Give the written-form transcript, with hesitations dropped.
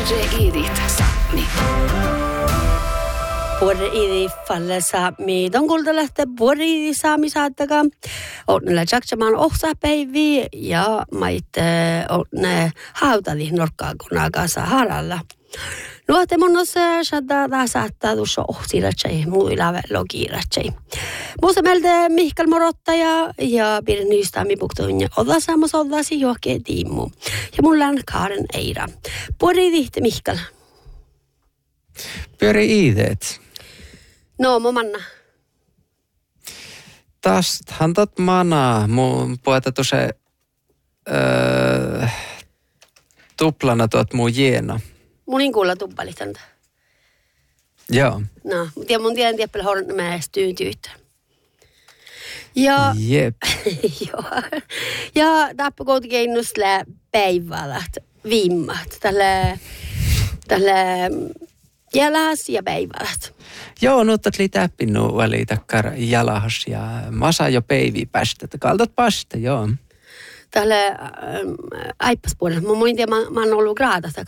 Idit Sápmi. Puore idi falle Sápmi. Donkulta lähtee puore idi Sámi saattakaa. Onnella jaksamaan ohsapäiviä ja maitte onne hautali norkkaa kunnakansa haralla. Luotte monnossa saattaa saattaa tuossa ohsiratsei muilla logiratsei. Muussa meiltä Mihkel Morottaja ja pidän nystäämi puktuun ja odasaamassa odasi johkeen tiimmu. Ja mulla on Karen Eira. Puori vihti Mihkel. Pyöri ideet. No, mun manna. Taas hantat manaa. Mun puhuta tuossa tuplana tuot muu jiena. Mun in kuulla tuppalihtanta. Joo. No, mun tiedän tiedä horn määrä tyytyyttä. Ja, Jep. joo. Ja tappu koutikiennusle päivälät, viimmat, tälle jäläs ja päivälät. Joo, nuuttat li täppinu väli takkar jalahas ja masa jo päivi päästä. Kaltat päästä, joo. Tälle aippaspuolella. Mä muin tiedä, mä oon ollut graadasta